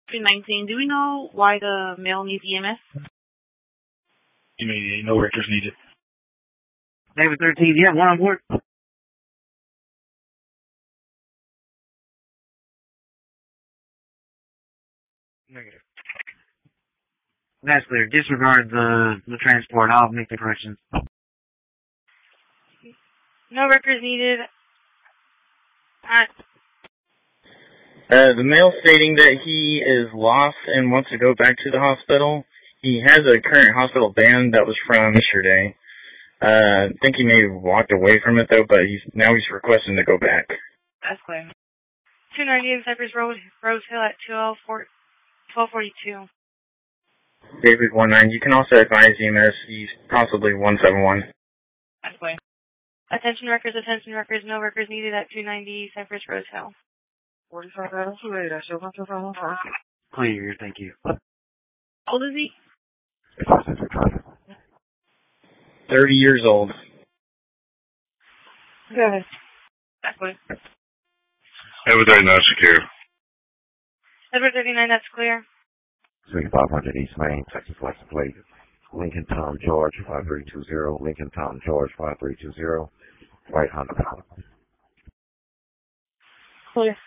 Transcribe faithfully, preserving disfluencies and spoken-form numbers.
three nineteen, do we know why the male needs E M S? You mean no records needed? David thirteen, do you have one on board? Negative. That's clear. Disregard the, the transport. I'll make the corrections. No records needed. At Uh, the male stating that he is lost and wants to go back to the hospital. He has a current hospital ban that was from yesterday. Uh, I think he may have walked away from it though, but he's now he's requesting to go back. That's clear. two ninety-eight Cypress Road, Rose Hill at twelve forty-two. David one nine, you can also advise E M S he's possibly one seven one. That's clear. Attention records, attention records, no records needed at two ninety Cypress Rose Hill. forty-five hours later, so clear, thank you. How old is he? thirty years old. Good. That's clear. Edward thirty-nine secure. Edward thirty-nine, that's clear. twenty-five hundred East Main, Texas license plate. Lincoln Tom George five three two zero. Lincoln Tom George five three two zero. White Honda. Clear.